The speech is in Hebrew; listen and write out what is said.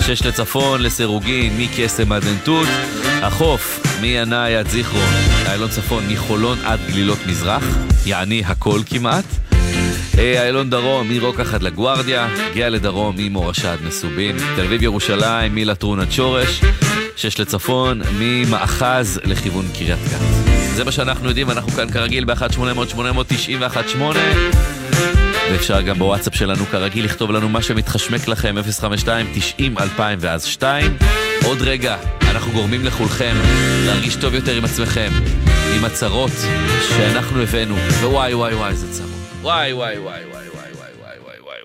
6 לצפון, לסירוגין, מקסם עד עין-תות. החוף, מינאי עד זיכרון. איילון צפון, מחולון עד גלילות מזרח, יעני הכל כמעט. איילון דרום, מרוקח עד לגוארדיה. גאה לדרום, ממורשה עד מסובין. תל אביב ירושלים, מלטרון עד שורש. 6 לצפון, ממאחז לכיוון קריית גת. זה מה שאנחנו יודעים, אנחנו כאן כרגיל ב-1-800-890-118, ואפשר גם בוואטסאפ שלנו כרגיל לכתוב לנו מה שמתחשמק לכם, 052-90-2000 ואז 2. עוד רגע, אנחנו גורמים לכולכם להרגיש טוב יותר עם עצמכם, עם הצרות שאנחנו הבאנו, ווואי וואי וואי זה צרות, וואי וואי וואי וואי.